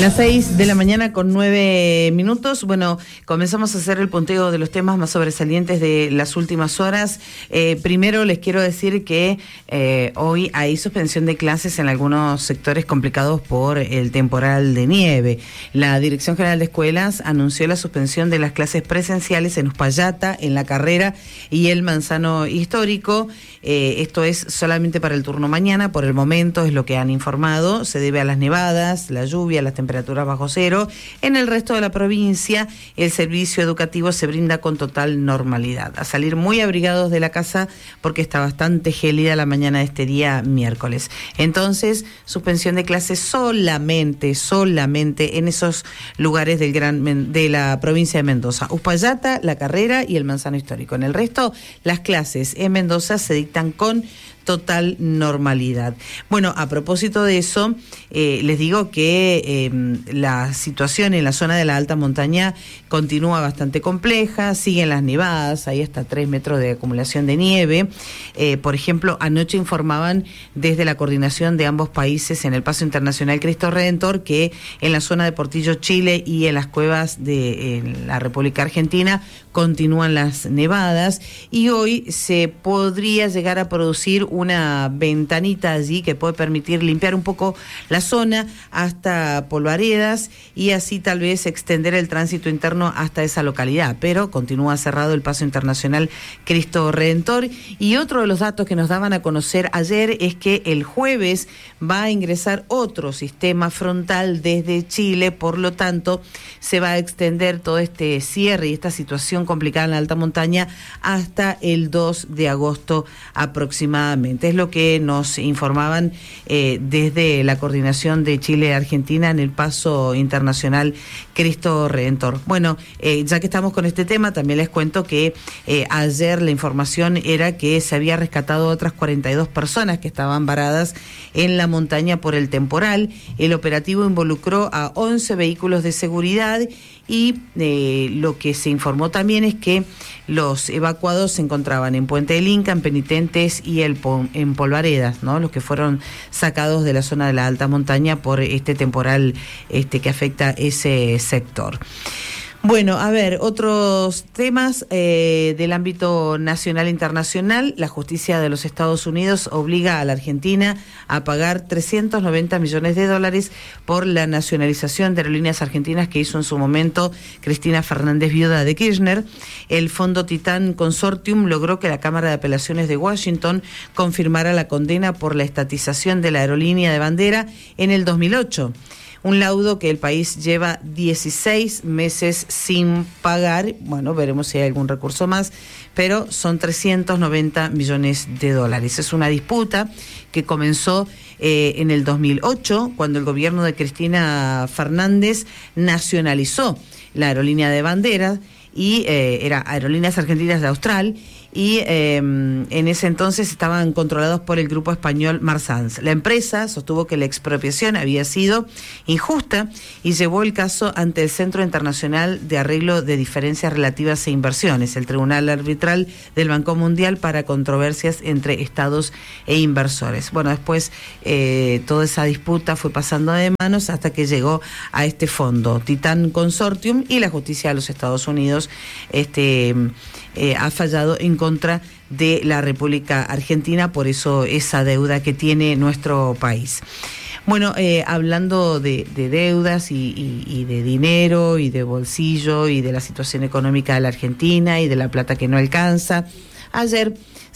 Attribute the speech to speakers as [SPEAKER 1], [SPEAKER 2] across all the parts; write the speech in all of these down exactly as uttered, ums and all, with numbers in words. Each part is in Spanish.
[SPEAKER 1] Las seis de la mañana con nueve minutos. Bueno, comenzamos a hacer el punteo de los temas más sobresalientes de las últimas horas. Eh, primero les quiero decir que eh, hoy hay suspensión de clases en algunos sectores complicados por el temporal de nieve. La Dirección General de Escuelas anunció la suspensión de las clases presenciales en Uspallata, en La Carrera y el Manzano Histórico. Eh, esto es solamente para el turno mañana, por el momento es lo que han informado. Se debe a las nevadas, la lluvia, las temperaturas bajo cero. En el resto de la provincia, el servicio educativo se brinda con total normalidad. A salir muy abrigados de la casa porque está bastante gélida la mañana de este día miércoles. Entonces, suspensión de clases solamente, solamente en esos lugares del gran de la provincia de Mendoza. Uspallata, La Carrera y el Manzano Histórico. En el resto, las clases en Mendoza se dictan con total normalidad. Bueno, a propósito de eso, eh, les digo que eh, la situación en la zona de la alta montaña continúa bastante compleja, siguen las nevadas, hay hasta tres metros de acumulación de nieve. Eh, por ejemplo, anoche informaban desde la coordinación de ambos países en el Paso Internacional Cristo Redentor que en la zona de Portillo, Chile y en las cuevas de en la República Argentina continúan las nevadas y hoy se podría llegar a producir una ventanita allí que puede permitir limpiar un poco la zona hasta Polvaredas y así tal vez extender el tránsito interno hasta esa localidad, pero continúa cerrado el Paso Internacional Cristo Redentor. Y otro de los datos que nos daban a conocer ayer es que el jueves va a ingresar otro sistema frontal desde Chile, por lo tanto se va a extender todo este cierre y esta situación complicada en la alta montaña hasta el dos de agosto aproximadamente. Es lo que nos informaban eh, desde la coordinación de Chile-Argentina en el Paso Internacional Cristo Redentor. Bueno, eh, ya que estamos con este tema, también les cuento que eh, ayer la información era que se había rescatado otras cuarenta y dos personas que estaban varadas en la montaña por el temporal. El operativo involucró a once vehículos de seguridad y eh, lo que se informó también es que los evacuados se encontraban en Puente del Inca, en Penitentes y el, en Polvaredas, ¿no? Los que fueron sacados de la zona de la alta montaña por este temporal este, que afecta ese sector. Bueno, a ver, otros temas eh, del ámbito nacional e internacional. La justicia de los Estados Unidos obliga a la Argentina a pagar trescientos noventa millones de dólares por la nacionalización de aerolíneas argentinas que hizo en su momento Cristina Fernández, viuda de Kirchner. El Fondo Titán Consortium logró que la Cámara de Apelaciones de Washington confirmara la condena por la estatización de la aerolínea de bandera en el dos mil ocho. Un laudo que el país lleva dieciséis meses sin pagar. Bueno, veremos si hay algún recurso más, pero son trescientos noventa millones de dólares. Es una disputa que comenzó eh, en el dos mil ocho, cuando el gobierno de Cristina Fernández nacionalizó la aerolínea de bandera y eh, era Aerolíneas Argentinas de Austral, y eh, en ese entonces estaban controlados por el grupo español Marsans. La empresa sostuvo que la expropiación había sido injusta y llevó el caso ante el Centro Internacional de Arreglo de Diferencias Relativas e Inversiones, el Tribunal Arbitral del Banco Mundial para Controversias entre Estados e Inversores. Bueno, después eh, toda esa disputa fue pasando de manos hasta que llegó a este fondo, Titán Consortium, y la justicia de los Estados Unidos este, eh, ha fallado en contra de la República Argentina, por eso esa deuda que tiene nuestro país. Bueno, eh, hablando de, de deudas y, y, y de dinero y de bolsillo y de la situación económica de la Argentina y de la plata que no alcanza, ayer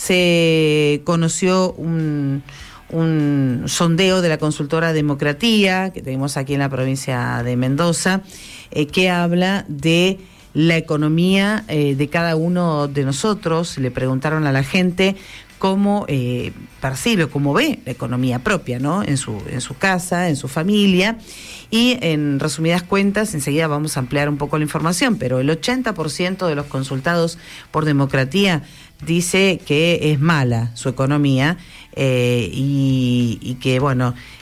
[SPEAKER 1] se conoció un, un sondeo de la consultora Democratía, que tenemos aquí en la provincia de Mendoza, eh, que habla de la economía eh, de cada uno de nosotros. Le preguntaron a la gente cómo eh, percibe, cómo ve la economía propia, ¿no? En su, en su casa, en su familia. Y en resumidas cuentas, enseguida vamos a ampliar un poco la información, pero el ochenta por ciento de los consultados por Democratía dice que es mala su economía eh, y, y que, bueno,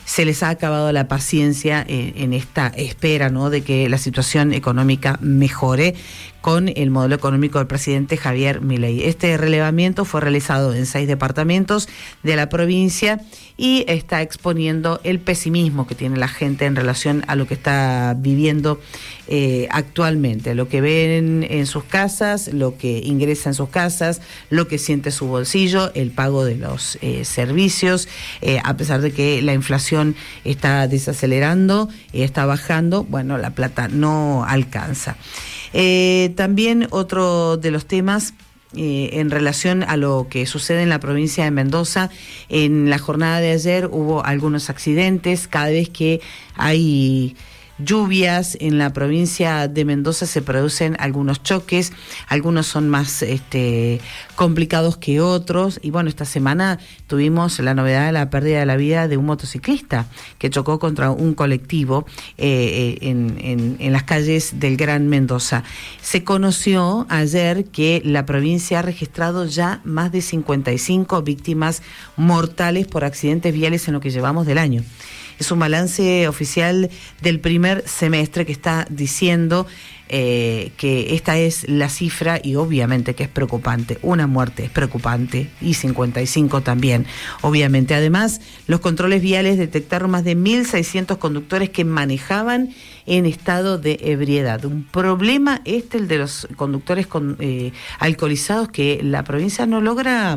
[SPEAKER 1] se les ha acabado la paciencia en, en esta espera, ¿no?, de que la situación económica mejore con el modelo económico del presidente Javier Milei. Este relevamiento fue realizado en seis departamentos de la provincia y está exponiendo el pesimismo que tiene la gente en relación a lo que está viviendo eh, actualmente, lo que ven en sus casas, lo que ingresa en sus casas, lo que siente su bolsillo, el pago de los eh, servicios, eh, a pesar de que la inflación está desacelerando, eh, está bajando, bueno, la plata no alcanza. Eh, también otro de los temas eh, en relación a lo que sucede en la provincia de Mendoza, en la jornada de ayer hubo algunos accidentes. Cada vez que hay lluvias en la provincia de Mendoza se producen algunos choques, algunos son más este, complicados que otros, y bueno, esta semana tuvimos la novedad de la pérdida de la vida de un motociclista que chocó contra un colectivo eh, en, en, en las calles del Gran Mendoza. Se conoció ayer que la provincia ha registrado ya más de cincuenta y cinco víctimas mortales por accidentes viales en lo que llevamos del año. Es un balance oficial del primer semestre que está diciendo eh, que esta es la cifra y obviamente que es preocupante. Una muerte es preocupante y cincuenta y cinco también, obviamente. Además, los controles viales detectaron más de mil seiscientos conductores que manejaban en estado de ebriedad. Un problema este, el de los conductores con, eh, alcoholizados, que la provincia no logra...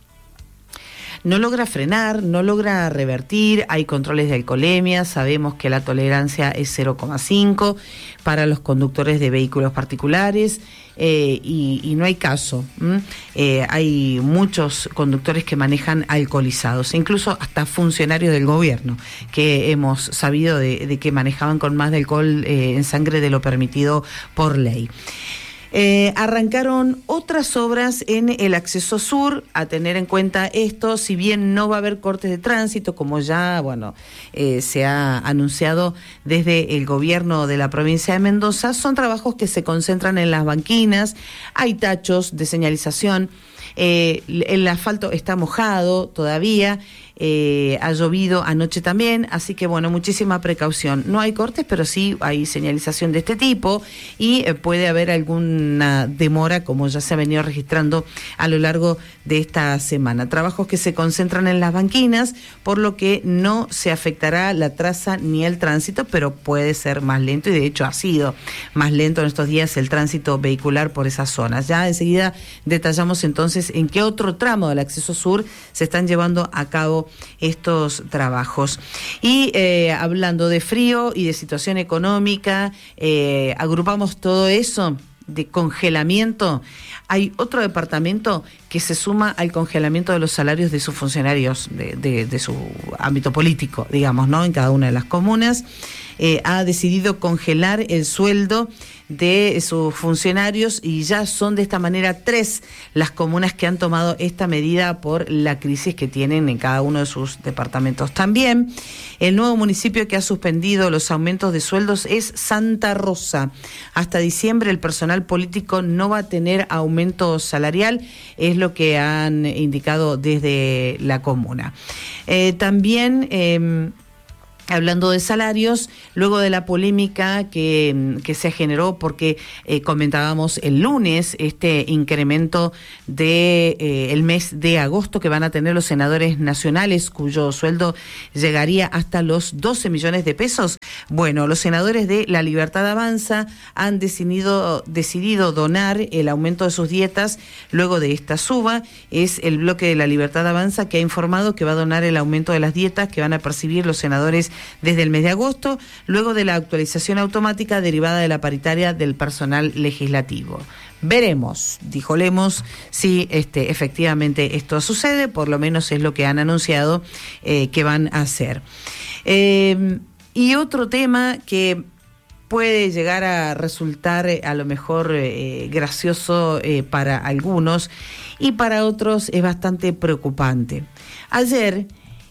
[SPEAKER 1] No logra frenar, no logra revertir. Hay controles de alcoholemia, sabemos que la tolerancia es cero coma cinco para los conductores de vehículos particulares eh, y, y no hay caso. Eh, hay muchos conductores que manejan alcoholizados, incluso hasta funcionarios del gobierno, que hemos sabido de, de que manejaban con más de alcohol eh, en sangre de lo permitido por ley. Eh, arrancaron otras obras en el acceso sur, a tener en cuenta esto, si bien no va a haber cortes de tránsito, como ya bueno eh, se ha anunciado desde el gobierno de la provincia de Mendoza, son trabajos que se concentran en las banquinas, hay tachos de señalización, eh, el asfalto está mojado todavía, Eh, ha llovido anoche también, así que bueno, muchísima precaución. No hay cortes, pero sí hay señalización de este tipo y eh, puede haber alguna demora, como ya se ha venido registrando a lo largo de esta semana. Trabajos que se concentran en las banquinas, por lo que no se afectará la traza ni el tránsito, pero puede ser más lento, y de hecho ha sido más lento en estos días el tránsito vehicular por esas zonas. Ya enseguida detallamos entonces en qué otro tramo del acceso sur se están llevando a cabo estos trabajos. Y eh, hablando de frío y de situación económica, eh, agrupamos todo eso de congelamiento. Hay otro departamento que se suma al congelamiento de los salarios de sus funcionarios, de, de, de su ámbito político, digamos, ¿no? En cada una de las comunas. Eh, ha decidido congelar el sueldo de sus funcionarios y ya son de esta manera tres las comunas que han tomado esta medida por la crisis que tienen en cada uno de sus departamentos. También el nuevo municipio que ha suspendido los aumentos de sueldos es Santa Rosa. Hasta diciembre el personal político no va a tener aumento salarial, es lo que han indicado desde la comuna. Eh, también... Eh, Hablando de salarios, luego de la polémica que, que se generó porque eh, comentábamos el lunes este incremento de eh, el mes de agosto que van a tener los senadores nacionales, cuyo sueldo llegaría hasta los doce millones de pesos. Bueno, los senadores de La Libertad Avanza han decidido, decidido donar el aumento de sus dietas luego de esta suba. Es el bloque de La Libertad Avanza que ha informado que va a donar el aumento de las dietas que van a percibir los senadores desde el mes de agosto, luego de la actualización automática derivada de la paritaria del personal legislativo. Veremos, dijo Lemos, si este, efectivamente esto sucede, por lo menos es lo que han anunciado eh, que van a hacer. Eh, y otro tema que puede llegar a resultar eh, a lo mejor eh, gracioso eh, para algunos y para otros es bastante preocupante. Ayer,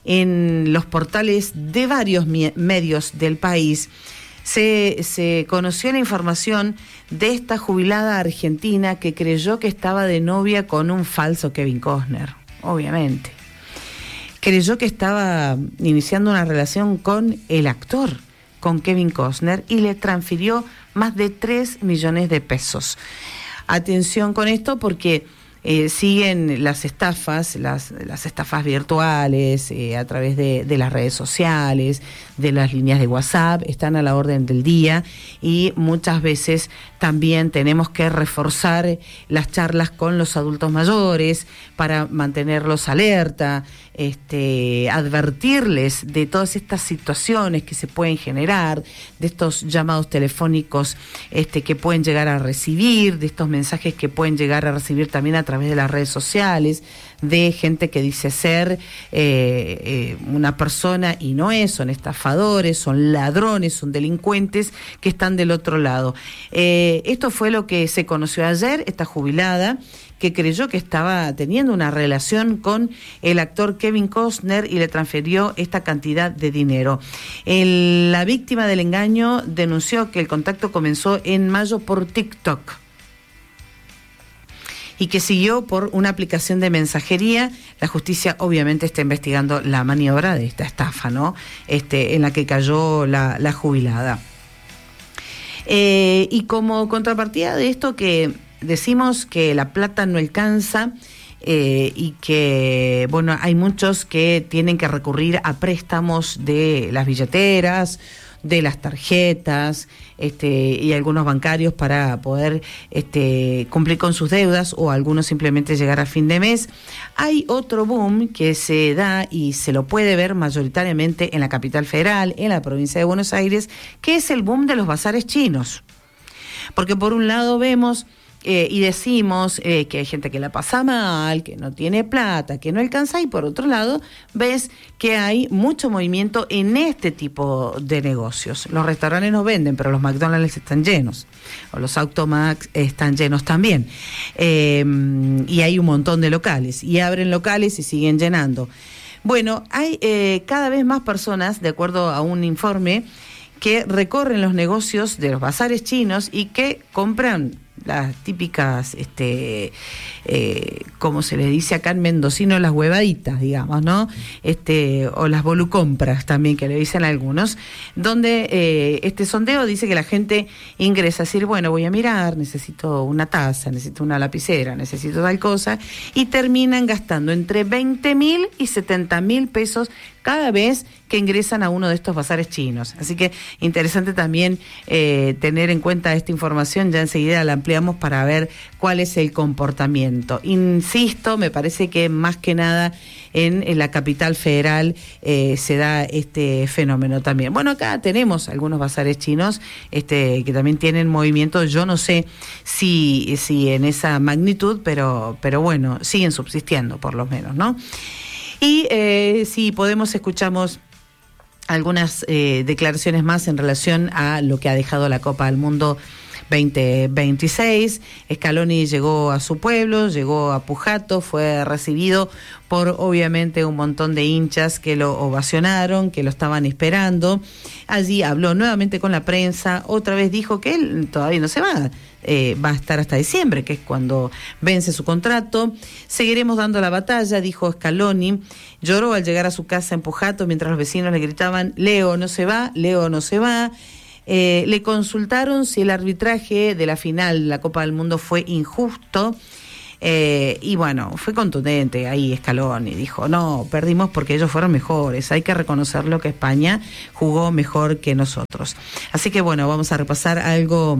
[SPEAKER 1] en los portales de varios medios del país, se, se conoció la información de esta jubilada argentina que creyó que estaba de novia con un falso Kevin Costner, obviamente. creyó que estaba iniciando una relación con el actor, con Kevin Costner, y le transfirió más de tres millones de pesos. Atención con esto porque eh, siguen las estafas, las, las estafas virtuales, eh, a través de, de las redes sociales, de las líneas de WhatsApp, están a la orden del día, y muchas veces también tenemos que reforzar las charlas con los adultos mayores para mantenerlos alerta, este, advertirles de todas estas situaciones que se pueden generar, de estos llamados telefónicos este, que pueden llegar a recibir, de estos mensajes que pueden llegar a recibir también a través de las redes sociales, de gente que dice ser eh, eh, una persona y no es, son estafadores, son ladrones, son delincuentes que están del otro lado. Eh, esto fue lo que se conoció ayer, esta jubilada que creyó que estaba teniendo una relación con el actor Kevin Costner y le transfirió esta cantidad de dinero. El, la víctima del engaño denunció que el contacto comenzó en mayo por TikTok y que siguió por una aplicación de mensajería. La justicia obviamente está investigando la maniobra de esta estafa, ¿no? Este, en la que cayó la, la jubilada. Eh, y como contrapartida de esto que decimos que la plata no alcanza, eh, y que, bueno, hay muchos que tienen que recurrir a préstamos de las billeteras, de las tarjetas, este, y algunos bancarios para poder este, cumplir con sus deudas, o algunos simplemente llegar a fin de mes. Hay otro boom que se da y se lo puede ver mayoritariamente en la capital federal, en la provincia de Buenos Aires, que es el boom de los bazares chinos. Porque por un lado vemos Eh, y decimos eh, que hay gente que la pasa mal, que no tiene plata, que no alcanza, y por otro lado ves que hay mucho movimiento en este tipo de negocios. Los restaurantes no venden, pero los McDonald's están llenos, o los Automax están llenos también, eh, y hay un montón de locales, y abren locales y siguen llenando. Bueno, hay eh, cada vez más personas, de acuerdo a un informe, que recorren los negocios de los bazares chinos y que compran las típicas, este, eh, como se les dice acá en mendocino, las huevaditas, digamos, ¿no? Este, o las volucompras también, que le dicen algunos, donde eh, este sondeo dice que la gente ingresa a decir, bueno, voy a mirar, necesito una taza, necesito una lapicera, necesito tal cosa, y terminan gastando entre veinte mil y setenta mil pesos cada vez que ingresan a uno de estos bazares chinos. Así que interesante también eh, tener en cuenta esta información, ya enseguida la ampliamos para ver cuál es el comportamiento. Insisto, me parece que más que nada en, en la capital federal eh, se da este fenómeno también. Bueno, acá tenemos algunos bazares chinos este, que también tienen movimiento, yo no sé si, si en esa magnitud, pero, pero bueno, siguen subsistiendo por lo menos, ¿no? Y eh, si podemos, escuchamos algunas eh, declaraciones más en relación a lo que ha dejado la Copa del Mundo veinte veintiséis. Scaloni llegó a su pueblo, llegó a Pujato, fue recibido por obviamente un montón de hinchas que lo ovacionaron, que lo estaban esperando. Allí habló nuevamente con la prensa, otra vez dijo que él todavía no se va, eh, va a estar hasta diciembre, que es cuando vence su contrato. Seguiremos dando la batalla, dijo Scaloni. Lloró al llegar a su casa en Pujato mientras los vecinos le gritaban, Leo no se va, Leo no se va. Eh, le consultaron si el arbitraje de la final de la Copa del Mundo fue injusto, eh, y bueno, fue contundente ahí Scaloni, dijo, no, perdimos porque ellos fueron mejores, hay que reconocerlo que España jugó mejor que nosotros. Así que bueno, vamos a repasar algo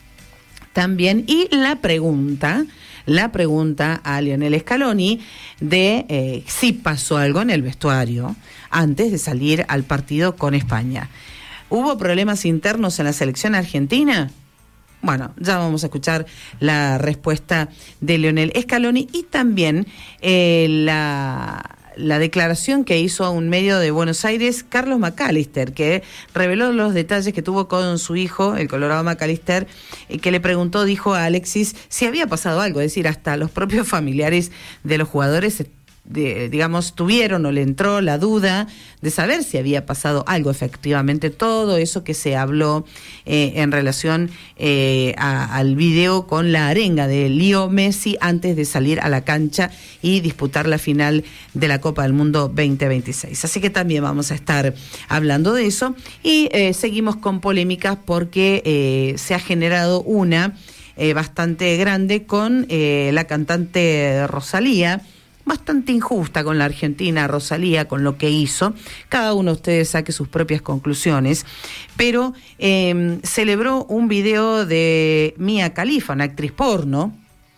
[SPEAKER 1] también, y la pregunta, la pregunta a Lionel Scaloni de eh, si pasó algo en el vestuario antes de salir al partido con España. ¿Hubo problemas internos en la selección argentina? Bueno, ya vamos a escuchar la respuesta de Lionel Scaloni y también eh, la, la declaración que hizo a un medio de Buenos Aires Carlos McAllister, que reveló los detalles que tuvo con su hijo, el Colorado McAllister, eh, que le preguntó, dijo a Alexis, si había pasado algo, es decir, hasta los propios familiares de los jugadores de, digamos, tuvieron o le entró la duda de saber si había pasado algo. Efectivamente, todo eso que se habló eh, en relación eh, a, al video con la arenga de Leo Messi antes de salir a la cancha y disputar la final de la Copa del Mundo veinte veintiséis. Así que también vamos a estar hablando de eso y eh, seguimos con polémicas porque eh, se ha generado una eh, bastante grande con eh, la cantante Rosalía, bastante injusta con la Argentina, Rosalía, con lo que hizo. Cada uno de ustedes saque sus propias conclusiones, pero eh, celebró un video de Mia Khalifa, una actriz porno,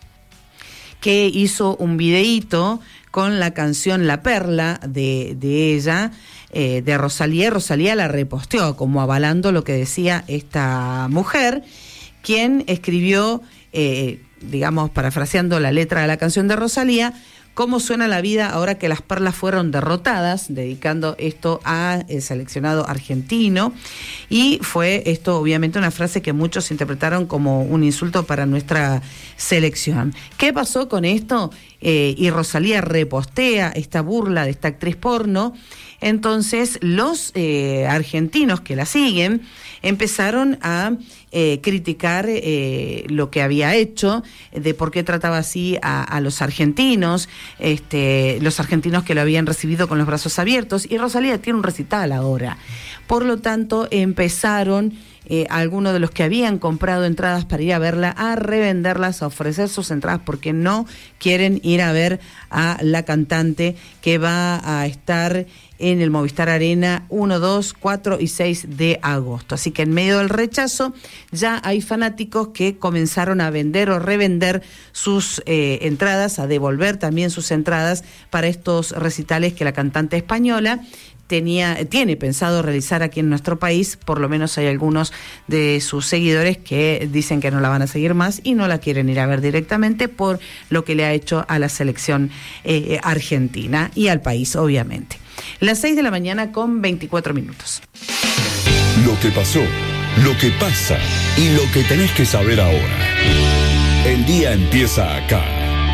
[SPEAKER 1] que hizo un videíto con la canción La Perla de, de ella, eh, de Rosalía. Rosalía la reposteó como avalando lo que decía esta mujer, quien escribió, eh, digamos, parafraseando la letra de la canción de Rosalía, cómo suena la vida ahora que las perlas fueron derrotadas, dedicando esto al seleccionado argentino. Y fue esto obviamente una frase que muchos interpretaron como un insulto para nuestra selección. ¿Qué pasó con esto? Eh, y Rosalía repostea esta burla de esta actriz porno. Entonces los eh, argentinos que la siguen empezaron a eh, criticar eh, lo que había hecho, de por qué trataba así a, a los argentinos, este, los argentinos que lo habían recibido con los brazos abiertos, y Rosalía tiene un recital ahora. Por lo tanto, empezaron eh, algunos de los que habían comprado entradas para ir a verla a revenderlas, a ofrecer sus entradas porque no quieren ir a ver a la cantante que va a estar en el Movistar Arena uno, dos, cuatro y seis de agosto. Así que en medio del rechazo ya hay fanáticos que comenzaron a vender o revender sus eh, entradas, a devolver también sus entradas para estos recitales que la cantante española tenía, tiene pensado realizar aquí en nuestro país. Por lo menos hay algunos de sus seguidores que dicen que no la van a seguir más y no la quieren ir a ver directamente por lo que le ha hecho a la selección eh, argentina y al país, obviamente. Las seis de la mañana con veinticuatro minutos.
[SPEAKER 2] Lo que pasó, lo que pasa y lo que tenés que saber ahora. El día empieza acá.